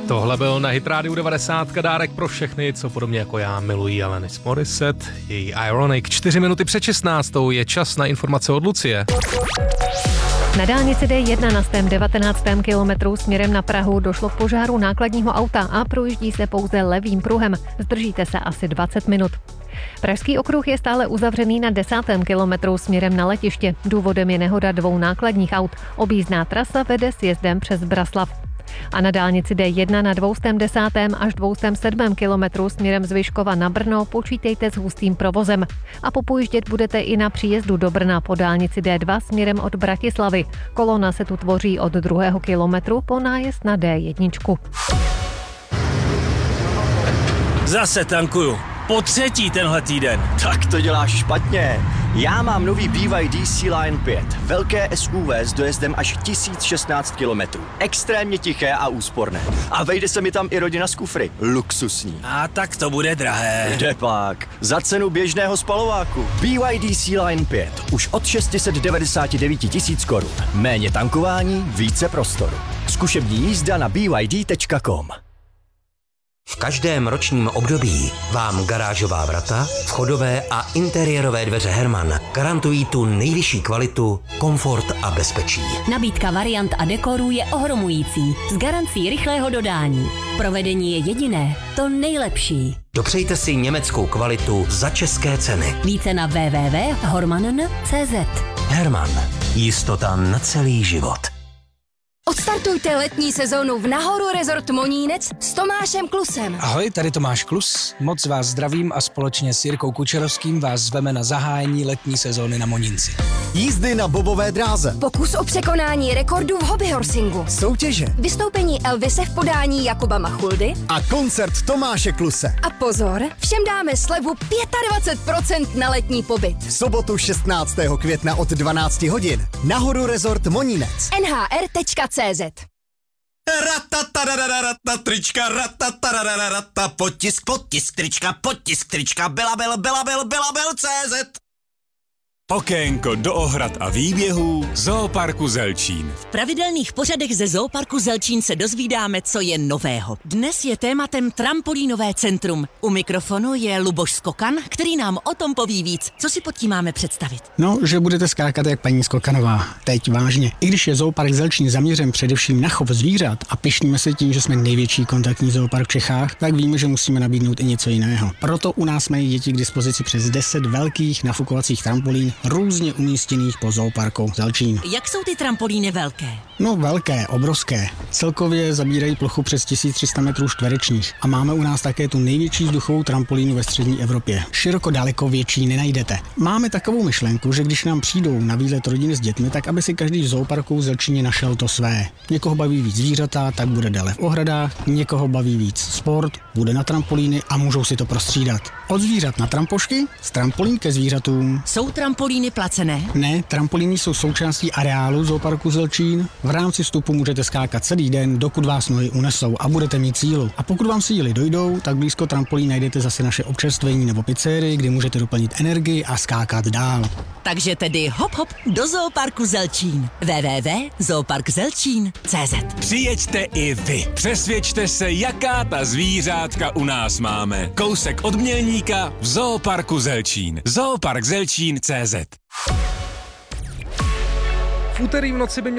Tohle byl na Hit Radio 90 dárek pro všechny, co podobně jako já milují Alanis Morissette. Její Ironic. 4 minuty před 16. je čas na informace od Lucie. Na dálnici D1 na 19. kilometru směrem na Prahu došlo k požáru nákladního auta a projíždí se pouze levým pruhem. Zdržíte se asi 20 minut. Pražský okruh je stále uzavřený na 10. kilometru směrem na letiště. Důvodem je nehoda 2 nákladních aut. Objízdná trasa vede sjezdem přes Braslav. A na dálnici D1 na 210. až 207. kilometru směrem z Vyškova na Brno počítejte s hustým provozem. A popojíždět budete i na příjezdu do Brna po dálnici D2 směrem od Bratislavy. Kolona se tu tvoří od 2. kilometru po nájezd na D1. Zase tankuju. Po 3. tenhle týden. Tak to děláš špatně. Já mám nový BYD Sea-Line 5. Velké SUV s dojezdem až 1016 km. Extrémně tiché a úsporné. A vejde se mi tam i rodina s kufry. Luxusní. A tak to bude drahé. Kdepak. Za cenu běžného spalováku. BYD Sea-Line 5. Už od 699 000 korun. Méně tankování, více prostoru. Zkušební jízda na byd.com. V každém ročním období vám garážová vrata, vchodové a interiérové dveře Hermann garantují tu nejvyšší kvalitu, komfort a bezpečí. Nabídka variant a dekorů je ohromující, s garancí rychlého dodání. Provedení je jediné, to nejlepší. Dopřejte si německou kvalitu za české ceny. Více na www.hormann.cz. Hermann. Jistota na celý život. Odstartujte letní sezónu v Nahoru Resort Monínec s Tomášem Klusem. Ahoj, tady Tomáš Klus, moc vás zdravím a společně s Jirkou Kučerovským vás zveme na zahájení letní sezóny na Monínci. Jízdy na bobové dráze. Pokus o překonání rekordů v hobbyhorsingu. Soutěže. Vystoupení Elvise v podání Jakuba Machuldy. A koncert Tomáše Kluse. A pozor, všem dáme slevu 25% na letní pobyt. V sobotu 16. května od 12 hodin. Nahoru Resort Monínec. nhr.cz. Trička, potisk trička, CZ. Okénko do ohrad a výběhů Zooparku Zelčín. V pravidelných pořadech ze Zooparku Zelčín se dozvídáme, co je nového. Dnes je tématem trampolínové centrum. U mikrofonu je Luboš Skokan, který nám o tom poví víc. Co si pod tím máme představit? No, že budete skákat jak paní Skokanová. Teď vážně. I když je Zoopark Zelčín zaměřen především na chov zvířat a pyšníme se tím, že jsme největší kontaktní zoopark v Čechách, tak víme, že musíme nabídnout i něco jiného. Proto u nás mají děti k dispozici přes 10 velkých nafukovacích trampolín, různě umístěných po Zooparku Zelčín. Jak jsou ty trampolíny velké? No velké, obrovské. Celkově zabírají plochu přes 1300 metrů čtverečních a máme u nás také tu největší vzduchovou trampolínu ve střední Evropě. Široko daleko větší nenajdete. Máme takovou myšlenku, že když nám přijdou na výlet rodiny s dětmi, tak aby si každý v Zooparku v Zelčíně našel to své. Někoho baví víc zvířata, tak bude déle v ohradách, někoho baví víc sport, bude na trampolíny a můžou si to prostřídat. Od zvířat na trampošky, z trampolín ke zvířatům. Jsou trampolíny placené? Ne, trampolíny jsou součástí areálu Zooparku Zelčín. V rámci vstupu můžete skákat celý den, dokud vás nohy unesou a budete mít sílu. A pokud vám síly dojdou, tak blízko trampolín najdete zase naše občerstvení nebo pizzerii, kde můžete doplnit energii a skákat dál. Takže tedy hop hop do Zooparku Zelčín. www.zooparkzelčín.cz. Přijeďte i vy. Přesvědčte se, jaká ta zvířátka u nás máme. Kousek od Mělníka v Zooparku Zelčín. Zooparkzelčín.cz. V úterý v noci by